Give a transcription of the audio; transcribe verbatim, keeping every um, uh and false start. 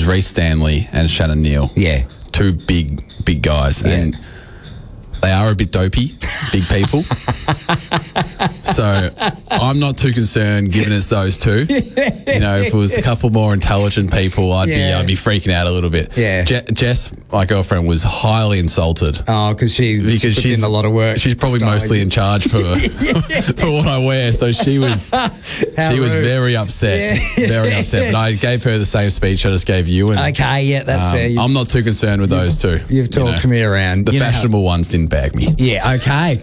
was Reece Stanley and Shannon Neal. Yeah. Two big, big guys. Yeah. And they are a bit dopey, big people. So I'm not too concerned given it's those two. You know, if it was a couple more intelligent people, I'd be Yeah. I'd be freaking out a little bit. Yeah. Je- Jess, my girlfriend, was highly insulted. Oh, cause she, Because she puts she's in a lot of work. She's probably styling. mostly in charge for for what I wear. So she was How she was rude. very upset, Yeah. very upset. But I gave her the same speech I just gave you. And Okay, yeah, that's um, fair. You, I'm not too concerned with those two. you've you talked know. me around. The You know how- fashionable ones didn't bag me. Yeah, okay.